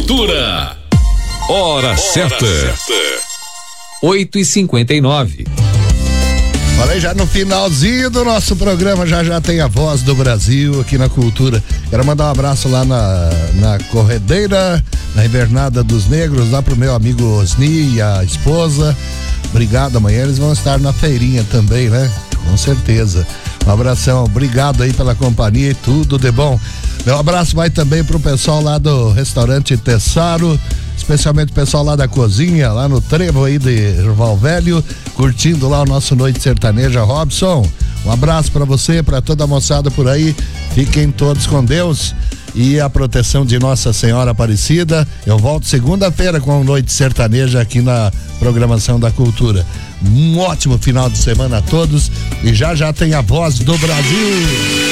Cultura. Hora certa. 8h59. Olha aí, já no finalzinho do nosso programa, já tem a Voz do Brasil aqui na Cultura. Quero mandar um abraço lá na Corredeira, na Invernada dos Negros, lá pro meu amigo Osni e a esposa. Obrigado, amanhã eles vão estar na feirinha também, né? Com certeza. Um abração, obrigado aí pela companhia e tudo de bom. Meu abraço vai também pro pessoal lá do restaurante Tessaro, especialmente o pessoal lá da cozinha, lá no Trevo aí de Erval Velho, curtindo lá o nosso Noite Sertaneja. Robson, um abraço pra você, pra toda a moçada por aí, fiquem todos com Deus e a proteção de Nossa Senhora Aparecida. Eu volto segunda-feira com a Noite Sertaneja aqui na programação da Cultura. Um ótimo final de semana a todos e já tem a Voz do Brasil.